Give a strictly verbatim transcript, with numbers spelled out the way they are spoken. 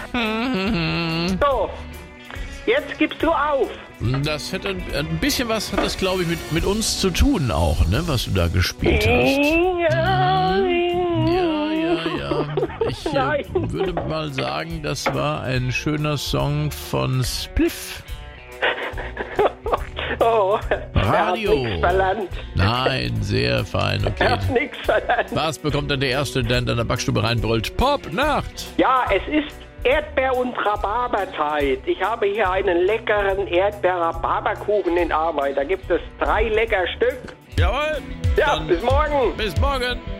So, jetzt gibst du auf. Das hätte ein bisschen was, hat das glaube ich mit, mit uns zu tun auch, ne, was du da gespielt hast. Ja, Ja, ja, ja. Ich äh, würde mal sagen, das war ein schöner Song von Spliff. Oh, Radio. Er hat nichts verlangt. Nein, sehr fein, Er okay. hat nichts verlangt. Was bekommt denn der Erste, der in deiner Backstube reinbrüllt? Pop, Nacht! Ja, es ist Erdbeer- und Rhabarberzeit. Ich habe hier einen leckeren Erdbeer-Rhabarberkuchen in Arbeit. Da gibt es drei lecker Stück. Jawohl! Ja, Dann bis morgen. bis morgen!